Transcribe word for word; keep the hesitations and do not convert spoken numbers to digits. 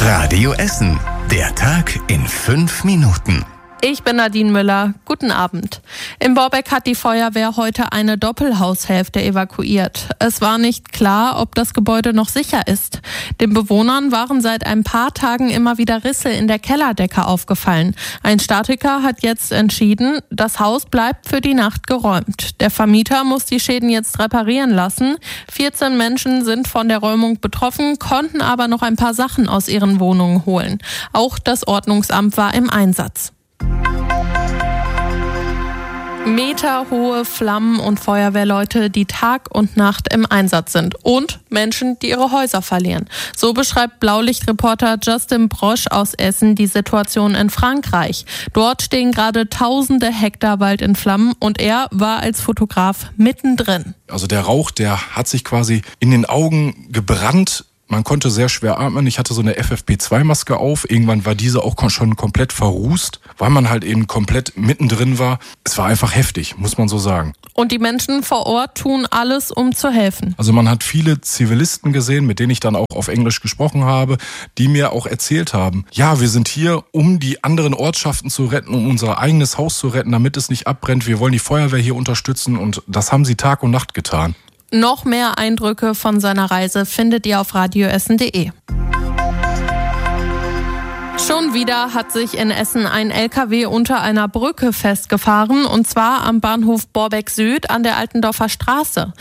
Radio Essen. Der Tag in fünf Minuten. Ich bin Nadine Müller. Guten Abend. In Borbeck hat die Feuerwehr heute eine Doppelhaushälfte evakuiert. Es war nicht klar, ob das Gebäude noch sicher ist. Den Bewohnern waren seit ein paar Tagen immer wieder Risse in der Kellerdecke aufgefallen. Ein Statiker hat jetzt entschieden, das Haus bleibt für die Nacht geräumt. Der Vermieter muss die Schäden jetzt reparieren lassen. vierzehn Menschen sind von der Räumung betroffen, konnten aber noch ein paar Sachen aus ihren Wohnungen holen. Auch das Ordnungsamt war im Einsatz. Meterhohe Flammen und Feuerwehrleute, die Tag und Nacht im Einsatz sind, und Menschen, die ihre Häuser verlieren. So beschreibt Blaulichtreporter Justin Brosch aus Essen die Situation in Frankreich. Dort stehen gerade tausende Hektar Wald in Flammen und er war als Fotograf mittendrin. Also der Rauch, der hat sich quasi in den Augen gebrannt. Man konnte sehr schwer atmen. Ich hatte so eine F F P zwei Maske auf. Irgendwann war diese auch schon komplett verrußt, weil man halt eben komplett mittendrin war. Es war einfach heftig, muss man so sagen. Und die Menschen vor Ort tun alles, um zu helfen. Also man hat viele Zivilisten gesehen, mit denen ich dann auch auf Englisch gesprochen habe, die mir auch erzählt haben, ja, wir sind hier, um die anderen Ortschaften zu retten, um unser eigenes Haus zu retten, damit es nicht abbrennt. Wir wollen die Feuerwehr hier unterstützen und das haben sie Tag und Nacht getan. Noch mehr Eindrücke von seiner Reise findet ihr auf radioessen punkt de. Schon wieder hat sich in Essen ein L K W unter einer Brücke festgefahren, und zwar am Bahnhof Borbeck Süd an der Altendorfer Straße.